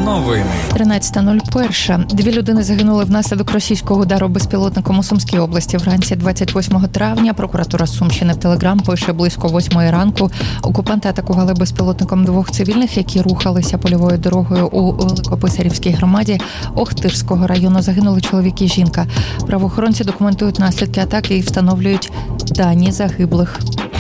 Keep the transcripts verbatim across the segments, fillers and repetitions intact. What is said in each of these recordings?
Новини. тринадцята нуль один. Дві людини загинули внаслідок російського удару безпілотником у Сумській області. Вранці двадцять восьмого травня прокуратура Сумщини в Телеграм пише: близько восьмої ранку окупанти атакували безпілотником двох цивільних, які рухалися польовою дорогою у Великописарівській громаді Охтирського району. Загинули чоловік і жінка. Правоохоронці документують наслідки атаки і встановлюють дані загиблих.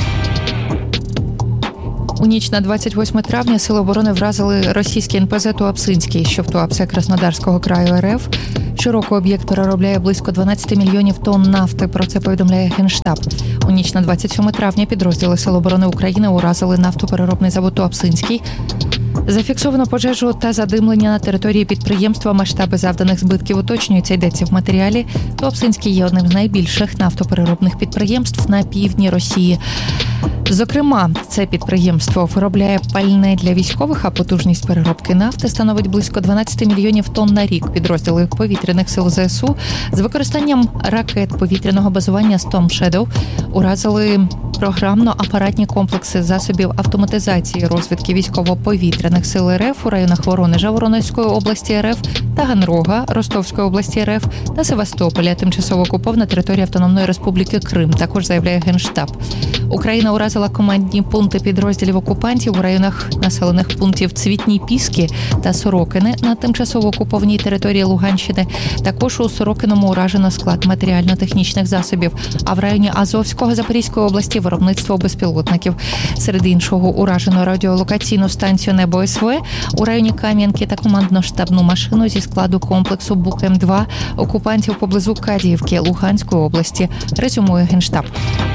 У ніч на двадцять восьме травня Сили оборони вразили російський ен пе зет Туапсинський, що в Туапсе Краснодарського краю ер еф. Щороку об'єкт переробляє близько дванадцять мільйонів тонн нафти, про це повідомляє Генштаб. У ніч на двадцять сьоме травня підрозділи Сил оборони України уразили нафтопереробний завод Туапсинський. Зафіксовано пожежу та задимлення на території підприємства. Масштаби завданих збитків уточнюються, йдеться в матеріалі. Туапсинський є одним з найбільших нафтопереробних підприємств на півдні Росії. Зокрема, це підприємство виробляє пальне для військових, а потужність переробки нафти становить близько дванадцять мільйонів тонн на рік. Підрозділи повітряних сил зе ес у з використанням ракет повітряного базування Storm Shadow уразили програмно-апаратні комплекси засобів автоматизації розвідки військово-повітряних сил ер еф у районах Воронежа Воронезької області ер еф та Ганрога Ростовської області ер еф та Севастополя, тимчасово окупована територія Автономної Республіки Крим, також заявляє Генштаб. Україна уразила командні пункти підрозділів окупантів у районах населених пунктів Цвітні Піски та Сорокине на тимчасово окупованій території Луганщини. Також у Сорокиному уражено склад матеріально-технічних засобів, а в районі Азовського Запорізької області виробництво безпілотників. Серед іншого уражено радіолокаційну станцію «Небо ес ве» у районі Кам'янки та командно-штабну машину зі складу комплексу Бук ем два окупантів поблизу Кадіївки Луганської області, резюмує Генштаб.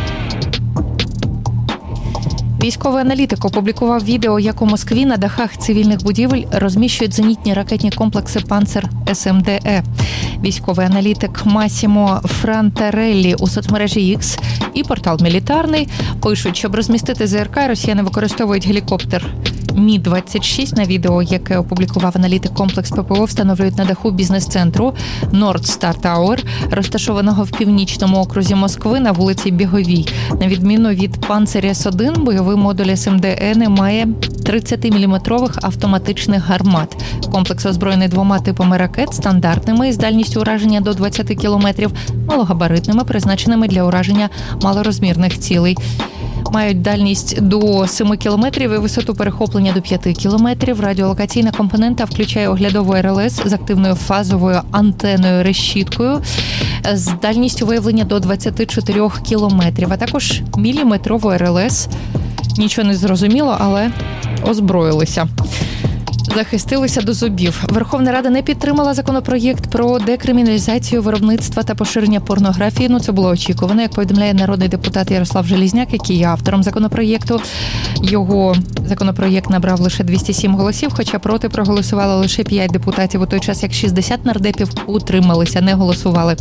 Військовий аналітик опублікував відео, як у Москві на дахах цивільних будівель розміщують зенітні ракетні комплекси «Панцер ес ем де е». Військовий аналітик Масімо Франтареллі у соцмережі X і портал «Мілітарний» пишуть, щоб розмістити зе ер ка, росіяни використовують гелікоптер Мі двадцять шість. На відео, яке опублікував аналітик, комплекс пе пе о встановлюють на даху бізнес-центру Nord Star Tower, розташованого в північному окрузі Москви на вулиці Біговій. На відміну від «Панцер ес один», бойовий модуль ес ем де е не має тридцятиміліметрових автоматичних гармат. Комплекс озброєний двома типами ракет: стандартними з дальністю ураження до двадцять кілометрів, малогабаритними, призначеними для ураження малорозмірних цілей. Мають дальність до семи кілометрів і висоту перехоплення до п'яти кілометрів. Радіолокаційна компонента включає оглядову ер ел ес з активною фазовою антеною-решіткою з дальністю виявлення до двадцяти чотирьох кілометрів, а також міліметрову ер ел ес. Нічого не зрозуміло, але озброїлися. Захистилися до зубів. Верховна Рада не підтримала законопроєкт про декриміналізацію виробництва та поширення порнографії. Ну, це було очікувано, як повідомляє народний депутат Ярослав Желізняк, який є автором законопроєкту. Його законопроєкт набрав лише двісті сім голосів, хоча проти проголосувало лише п'ять депутатів, у той час як шістдесят нардепів утрималися, не голосували.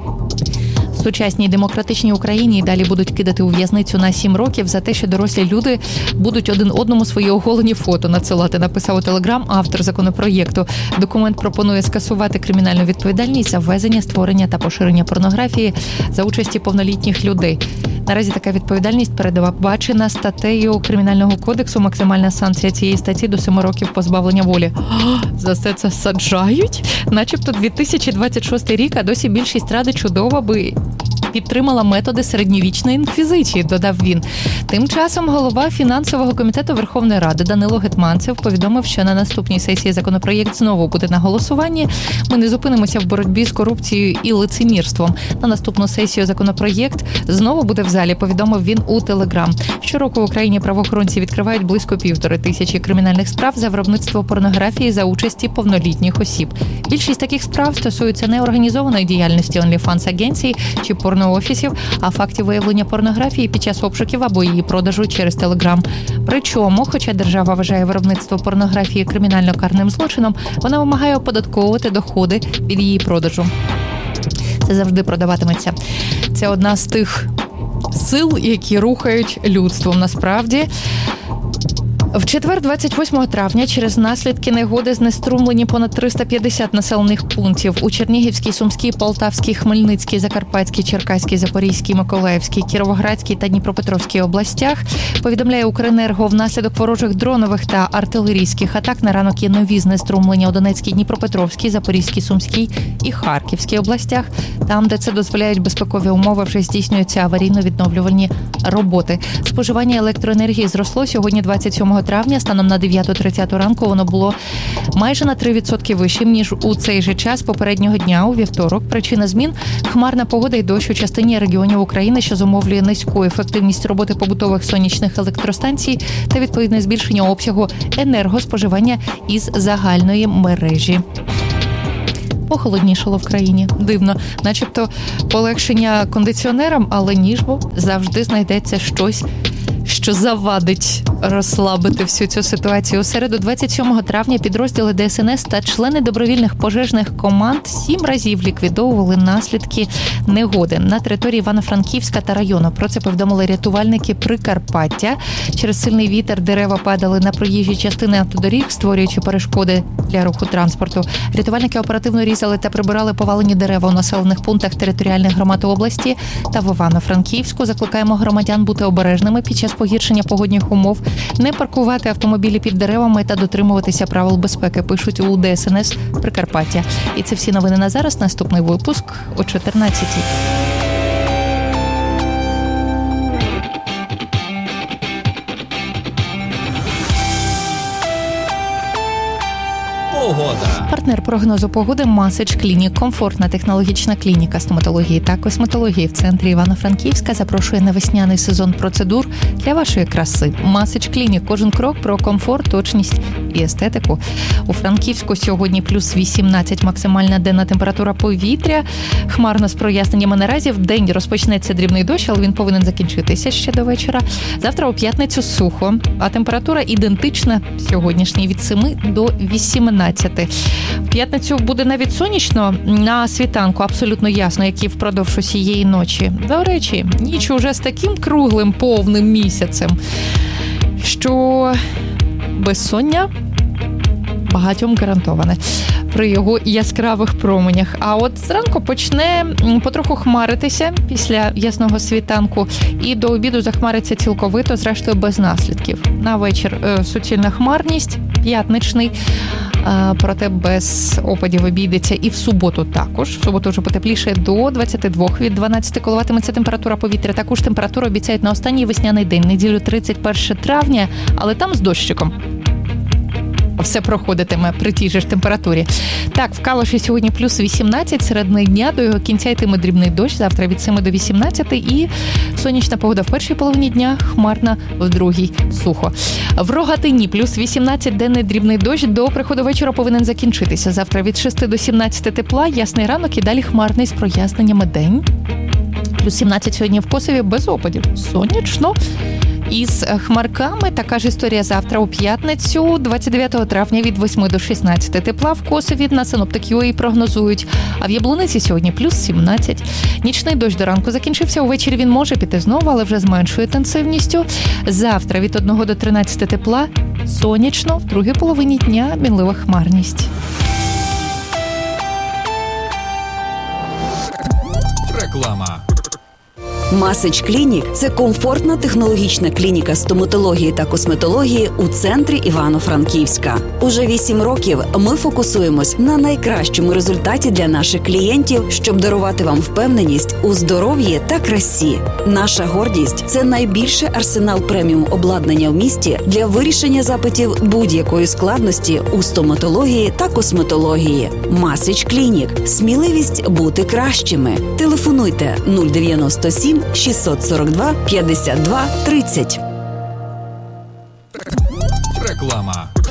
В сучасній демократичній Україні і далі будуть кидати у в'язницю на сім років за те, що дорослі люди будуть один одному свої оголені фото надсилати, написав у Телеграм автор законопроєкту. Документ пропонує скасувати кримінальну відповідальність за ввезення, створення та поширення порнографії за участі повнолітніх людей. Наразі така відповідальність передбачена статтею Кримінального кодексу. Максимальна санкція цієї статті до семи років позбавлення волі. О, за це це саджають? Начебто дві тисячі двадцять шостий рік, а досі більшість ради чудово би підтримала методи середньовічної інквізиції, додав він. Тим часом голова фінансового комітету Верховної Ради Данило Гетманцев повідомив, що на наступній сесії законопроєкт знову буде на голосуванні. Ми не зупинимося в боротьбі з корупцією і лицемірством. На наступну сесію законопроєкт знову буде в залі, повідомив він у Телеграм. Щороку в Україні правоохоронці відкривають близько півтори тисячі кримінальних справ за виробництво порнографії за участі повнолітніх осіб. Більшість таких справ стосуються неорганізованої діяльності OnlyFans-агенцій чи порноофісів, а фактів виявлення порнографії під час обшуків або її продажу через Телеграм. Причому, хоча держава вважає виробництво порнографії кримінально-карним злочином, вона вимагає оподатковувати доходи від її продажу. Це завжди продаватиметься. Це одна з тих сил, які рухають людством. Насправді, В четвер, двадцять восьмого травня, через наслідки негоди знеструмлені понад триста п'ятдесят населених пунктів у Чернігівській, Сумській, Полтавській, Хмельницькій, Закарпатській, Черкаській, Запорізькій, Миколаївській, Кіровоградській та Дніпропетровській областях. Повідомляє Укренерго, внаслідок ворожих дронових та артилерійських атак на ранок є нові знеструмлення у Донецькій, Дніпропетровській, Запорізькій, Сумській і Харківській областях. Там, де це дозволяють безпекові умови, вже здійснюються аварійно-відновлювальні роботи. Споживання електроенергії зросло сьогодні, двадцять сьомого травня, станом на дев'ята тридцять ранку воно було майже на три відсотки вищим, ніж у цей же час попереднього дня, у вівторок. Причина змін – хмарна погода і дощ у частині регіонів України, що зумовлює низьку ефективність роботи побутових сонячних електростанцій та відповідне збільшення обсягу енергоспоживання із загальної мережі. Похолоднішало в країні. Дивно. Начебто полегшення кондиціонерам, але ніж бо завжди знайдеться щось, що завадить розслабити всю цю ситуацію. У середу, двадцять сьомого травня, підрозділи Де Ес Ен Ес та члени добровільних пожежних команд сім разів ліквідовували наслідки негоди на території Івано-Франківська та району. Про це повідомили рятувальники Прикарпаття. Через сильний вітер дерева падали на проїжджі частини автодоріг, створюючи перешкоди для руху транспорту. Рятувальники оперативно різали та прибирали повалені дерева у населених пунктах територіальних громад області та в Івано-Франківську. Закликаємо громадян бути обережними під час погіршення погодних умов, не паркувати автомобілі під деревами та дотримуватися правил безпеки, пишуть у Де Ес Ен Ес Прикарпаття. І це всі новини на зараз. Наступний випуск о чотирнадцятій. Погода. Партнер прогнозу погоди Масич Клінік. Комфортна технологічна клініка стоматології та косметології в центрі Івано-Франківська запрошує на весняний сезон процедур для вашої краси. Масич Клінік. Кожен крок про комфорт, точність і естетику. У Франківську сьогодні плюс вісімнадцять максимальна денна температура повітря. Хмарно з проясненнями наразі. В день розпочнеться дрібний дощ, але він повинен закінчитися ще до вечора. Завтра у п'ятницю сухо, а температура ідентична сьогоднішній від семи до вісімнадцяти. В п'ятницю буде навіть сонячно, на світанку абсолютно ясно, як і впродовж усієї ночі. До речі, ніч уже з таким круглим повним місяцем, що безсоння багатьом гарантоване при його яскравих променях. А от зранку почне потроху хмаритися після ясного світанку і до обіду захмариться цілковито, зрештою без наслідків. На вечір е, суцільна хмарність, п'ятничний, е, проте без опадів обійдеться і в суботу також. В суботу вже потепліше до двадцяти двох, від дванадцяти коливатиметься температура повітря. Таку ж температуру обіцяють на останній весняний день, неділю тридцять перше травня, але там з дощиком. Все проходитиме при тій же ж температурі. Так, в Калуші сьогодні плюс вісімнадцять, середини дня, до його кінця йтиме дрібний дощ, завтра від семи до вісімнадцяти, і сонячна погода в першій половині дня, хмарна в другій, сухо. В Рогатині плюс вісімнадцять, денний дрібний дощ, до приходу вечора повинен закінчитися. Завтра від шести до сімнадцяти тепла, ясний ранок і далі хмарний з проясненнями день. Плюс сімнадцять сьогодні в Косові, без опадів, сонячно. Із хмарками така ж історія завтра у п'ятницю, двадцять дев'ятого травня від восьми до шістнадцяти тепла в Косові на Синоптик.ua прогнозують. А в Яблуниці сьогодні плюс сімнадцять. Нічний дощ до ранку закінчився, увечері він може піти знову, але вже з меншою інтенсивністю. Завтра від одного до тринадцяти тепла, сонячно, в другій половині дня мінлива хмарність. Реклама. Масич Клінік – це комфортна технологічна клініка стоматології та косметології у центрі Івано-Франківська. Уже вісім років ми фокусуємось на найкращому результаті для наших клієнтів, щоб дарувати вам впевненість у здоров'ї та красі. Наша гордість – це найбільший арсенал преміум обладнання в місті для вирішення запитів будь-якої складності у стоматології та косметології. Масич Клінік – сміливість бути кращими. Телефонуйте нуль дев'яносто сім шістсот сорок два п'ятдесят два тридцять. Реклама.